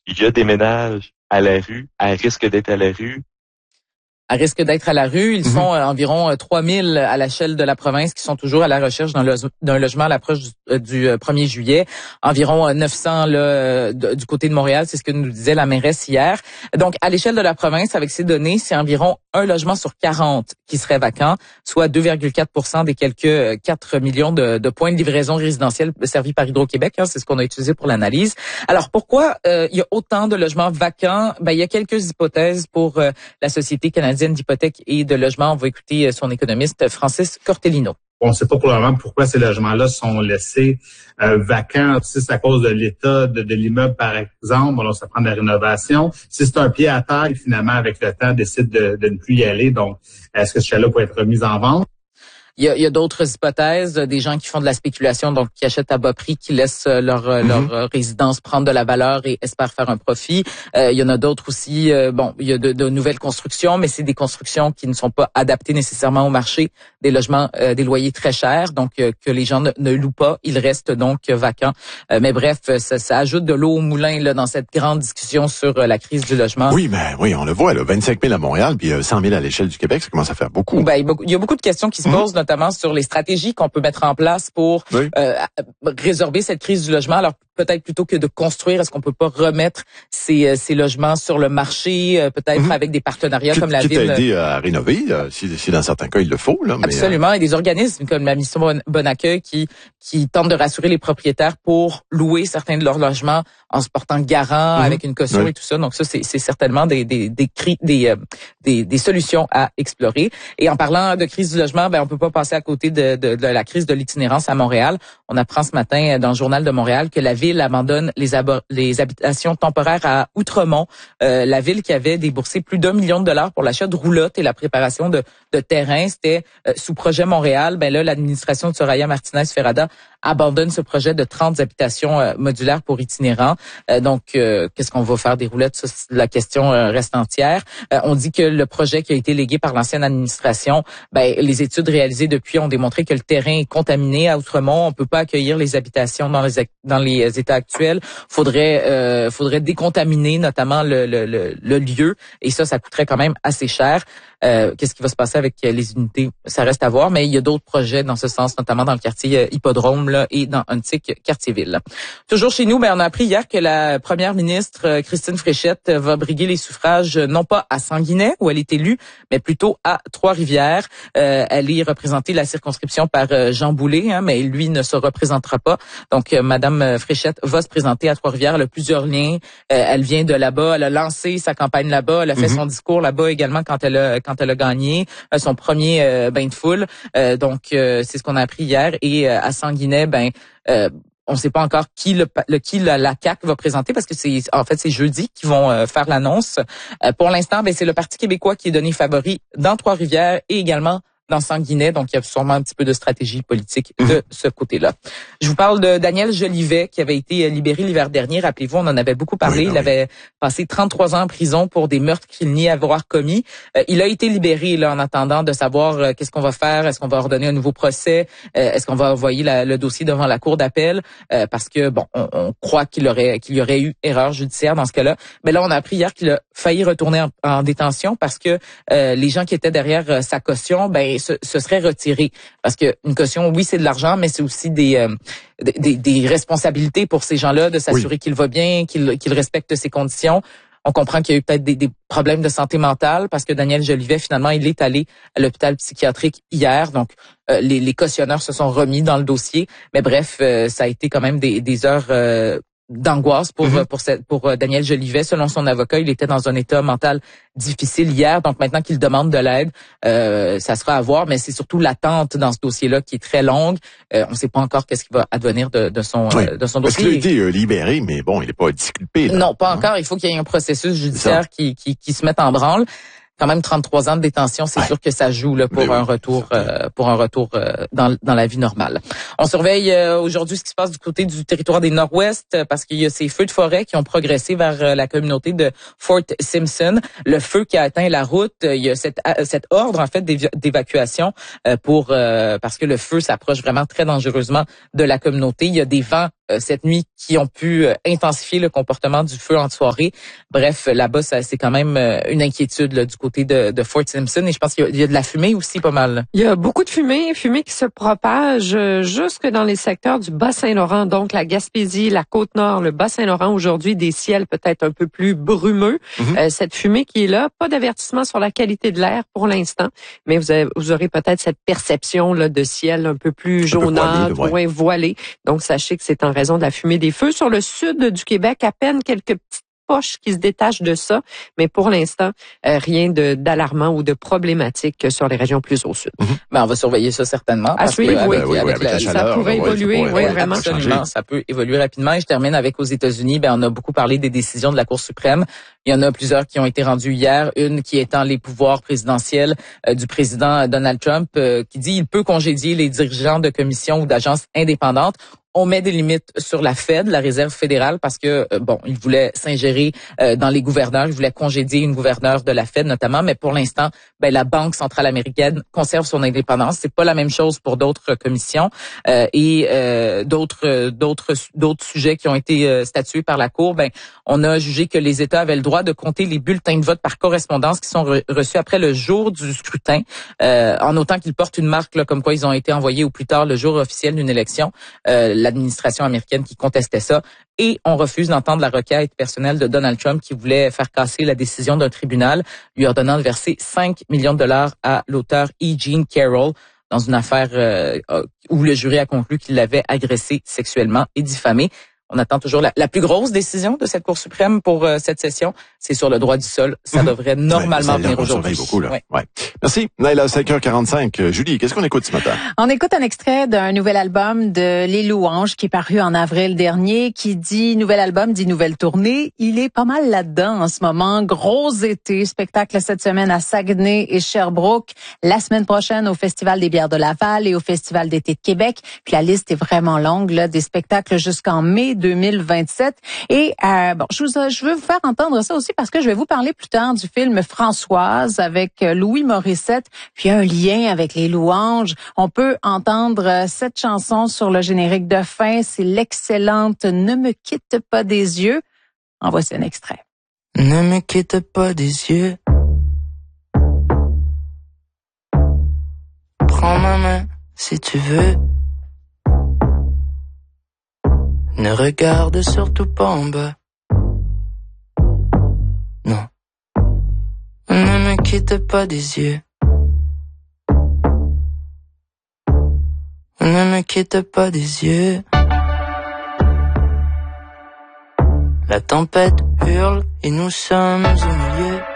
il y a des ménages à la rue, à risque d'être à la rue. À risque d'être à la rue. Ils sont environ 3000 à l'échelle de la province qui sont toujours à la recherche d'un logement à l'approche du 1er juillet. Environ 900 du côté de Montréal, c'est ce que nous disait la mairesse hier. Donc, à l'échelle de la province, avec ces données, c'est environ un logement sur 40 qui serait vacant, soit 2,4% des quelques 4 millions de points de livraison résidentielle servis par Hydro-Québec. C'est ce qu'on a utilisé pour l'analyse. Alors, pourquoi il y a autant de logements vacants? Il y a quelques hypothèses pour la Société canadienne d'hypothèques et de logement. On va écouter son économiste Francis Cortellino. On ne sait pas pour le moment pourquoi ces logements-là sont laissés vacants. Si c'est à cause de l'état de l'immeuble, par exemple, alors ça prend de la rénovation. Si c'est un pied à terre, finalement, avec le temps, décide de ne plus y aller. Donc, est-ce que ce chalet pourrait être remis en vente? Il y a d'autres hypothèses, des gens qui font de la spéculation, donc qui achètent à bas prix, qui laissent leur résidence prendre de la valeur et espèrent faire un profit. Il y en a d'autres aussi. Il y a de nouvelles constructions, mais c'est des constructions qui ne sont pas adaptées nécessairement au marché, des logements, des loyers très chers, donc que les gens ne louent pas. Ils restent donc vacants. Mais bref, ça ajoute de l'eau au moulin là dans cette grande discussion sur la crise du logement. Oui, mais oui, on le voit, là, 25 000 à Montréal, puis 100 000 à l'échelle du Québec, ça commence à faire beaucoup. Il y a beaucoup de questions qui se posent, notamment sur les stratégies qu'on peut mettre en place pour résorber cette crise du logement. Alors, peut-être plutôt que de construire, est-ce qu'on peut pas remettre ces logements sur le marché, peut-être avec des partenariats comme la ville? Quitte à aider à rénover, si dans certains cas il le faut. Là, mais absolument, et des organismes comme la Mission Bon Accueil qui tentent de rassurer les propriétaires pour louer certains de leurs logements en se portant garant avec une caution et tout ça. Donc ça, c'est certainement des solutions à explorer. Et en parlant de crise du logement, on peut pas passer à côté de la crise de l'itinérance à Montréal. On apprend ce matin dans le Journal de Montréal que la ville abandonne les habitations temporaires à Outremont. La ville qui avait déboursé plus d'1 million de dollars pour l'achat de roulottes et la préparation de terrain, c'était sous projet Montréal. Là, l'administration de Soraya Martinez-Ferrada abandonne ce projet de 30 habitations modulaires pour itinérants. Donc, qu'est-ce qu'on va faire des roulettes? Ça, la question reste entière. On dit que le projet qui a été légué par l'ancienne administration, les études réalisées depuis ont démontré que le terrain est contaminé à Outremont. On peut pas accueillir les habitations dans les états actuels. Faudrait décontaminer notamment le lieu, et ça coûterait quand même assez cher. Qu'est-ce qui va se passer avec les unités? Ça reste à voir, mais il y a d'autres projets dans ce sens, notamment dans le quartier Hippodrome là, et dans Huntsic, quartier-ville. Toujours chez nous, on a appris hier que la première ministre Christine Fréchette va briguer les suffrages non pas à Sanguinet, où elle est élue, mais plutôt à Trois-Rivières. Elle est représentée la circonscription par Jean Boulet, mais lui ne se représentera pas. Donc, Madame Fréchette va se présenter à Trois-Rivières. Elle a plusieurs liens. Elle vient de là-bas. Elle a lancé sa campagne là-bas. Elle a fait son discours là-bas également quand elle a gagné son premier bain de foule. Donc, c'est ce qu'on a appris hier. Et à Sanguinet, on ne sait pas encore qui la CAQ va présenter parce que c'est jeudi qu'ils vont faire l'annonce. Pour l'instant, c'est le Parti québécois qui est donné favori dans Trois-Rivières et également dans Sanguinet, donc il y a sûrement un petit peu de stratégie politique de ce côté-là. Je vous parle de Daniel Jolivet qui avait été libéré l'hiver dernier. Rappelez-vous, on en avait beaucoup parlé. Il avait passé 33 ans en prison pour des meurtres qu'il nie avoir commis. Il a été libéré là en attendant de savoir qu'est-ce qu'on va faire. Est-ce qu'on va ordonner un nouveau procès? Est-ce qu'on va envoyer le dossier devant la cour d'appel? Parce que on croit qu'il y aurait eu erreur judiciaire dans ce cas-là. Mais là, on a appris hier qu'il a failli retourner en détention parce que les gens qui étaient derrière sa caution, se serait retiré. Parce que une caution, oui, c'est de l'argent, mais c'est aussi des responsabilités pour ces gens-là de s'assurer qu'il va bien, qu'il respecte ses conditions. On comprend qu'il y a eu peut-être des problèmes de santé mentale parce que Daniel Jolivet, finalement, il est allé à l'hôpital psychiatrique hier. Donc, les cautionneurs se sont remis dans le dossier. Mais bref, ça a été quand même des heures d'angoisse pour Daniel Jolivet. Selon son avocat, il était dans un état mental difficile hier. Donc maintenant qu'il demande de l'aide, ça sera à voir, mais c'est surtout l'attente dans ce dossier-là qui est très longue. On ne sait pas encore qu'est-ce qui va advenir de son dossier. Parce qu'il a été libéré, mais il n'est pas disculpé. Là. Non, pas encore. Il faut qu'il y ait un processus judiciaire qui se mette en branle. Quand même 33 ans de détention, c'est sûr que ça joue là pour un retour dans la vie normale. On surveille aujourd'hui ce qui se passe du côté du territoire des Nord-Ouest parce qu'il y a ces feux de forêt qui ont progressé vers la communauté de Fort Simpson. Le feu qui a atteint la route, il y a cet ordre en fait d'évacuation parce que le feu s'approche vraiment très dangereusement de la communauté. Il y a des vents cette nuit qui ont pu intensifier le comportement du feu en soirée. Bref, là-bas, c'est quand même une inquiétude là, du côté de Fort Simpson. Et je pense qu'il y a de la fumée aussi pas mal. Là. Il y a beaucoup de fumée qui se propage jusque dans les secteurs du Bas-Saint-Laurent, donc la Gaspésie, la Côte-Nord, le Bas-Saint-Laurent. Aujourd'hui, des ciels peut-être un peu plus brumeux. Cette fumée qui est là, pas d'avertissement sur la qualité de l'air pour l'instant, mais vous aurez peut-être cette perception là de ciel un peu plus jaunâtre, voilé. Donc, sachez que c'est en raison de la fumée des feux. Sur le sud du Québec, à peine quelques petites poches qui se détachent de ça, mais pour l'instant, rien d'alarmant ou de problématique sur les régions plus au sud. Ben, on va surveiller ça certainement. À suivre, avec la chaleur, ça pourrait évoluer, vraiment. Absolument, ça peut évoluer rapidement. Et je termine avec aux États-Unis. Ben, on a beaucoup parlé des décisions de la Cour suprême. Il y en a plusieurs qui ont été rendues hier. Une qui étant les pouvoirs présidentiels du président Donald Trump, qui dit il peut congédier les dirigeants de commissions ou d'agences indépendantes. On met des limites sur la Fed, la Réserve fédérale, parce que, il voulait s'ingérer dans les gouverneurs. Il voulait congédier une gouverneure de la Fed, notamment. Mais pour l'instant, la Banque centrale américaine conserve son indépendance. C'est pas la même chose pour d'autres commissions et d'autres sujets qui ont été statués par la Cour. On a jugé que les États avaient le droit de compter les bulletins de vote par correspondance qui sont reçus après le jour du scrutin, en autant qu'ils portent une marque là, comme quoi ils ont été envoyés au plus tard le jour officiel d'une élection. L'administration américaine qui contestait ça. Et on refuse d'entendre la requête personnelle de Donald Trump qui voulait faire casser la décision d'un tribunal, lui ordonnant de verser 5 millions de dollars à l'auteur E. Jean Carroll dans une affaire où le jury a conclu qu'il l'avait agressé sexuellement et diffamé. On attend toujours la plus grosse décision de cette Cour suprême pour cette session. C'est sur le droit du sol. Ça devrait normalement venir aujourd'hui. Beaucoup, là. Ouais. Merci. Naila, 5h45. Julie, qu'est-ce qu'on écoute ce matin? On écoute un extrait d'un nouvel album de Les Louanges qui est paru en avril dernier, qui dit nouvel album, dit nouvelle tournée. Il est pas mal là-dedans en ce moment. Gros été, spectacle cette semaine à Saguenay et Sherbrooke. La semaine prochaine au Festival des bières de Laval et au Festival d'été de Québec. Puis la liste est vraiment longue, là, des spectacles jusqu'en mai 2027. Et je veux vous faire entendre ça aussi parce que je vais vous parler plus tard du film Françoise avec Louis Morissette, puis un lien avec Les Louanges. On peut entendre cette chanson sur le générique de fin. C'est l'excellente Ne me quitte pas des yeux. En voici un extrait. Ne me quitte pas des yeux. Prends ma main si tu veux. Ne regarde surtout pas en bas. Non. Ne me quitte pas des yeux. Ne me quitte pas des yeux. La tempête hurle et nous sommes au milieu.